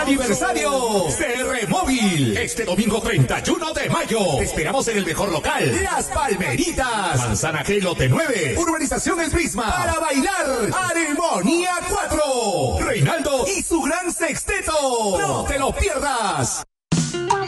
aniversario. CR Móvil. Este domingo 31 de mayo. Te esperamos en el mejor local. Las Palmeritas. Manzana G, lote 9. Urbanización El Prisma. Para bailar. Armonía 4. Reinaldo y su gran sexteto. No te lo pierdas.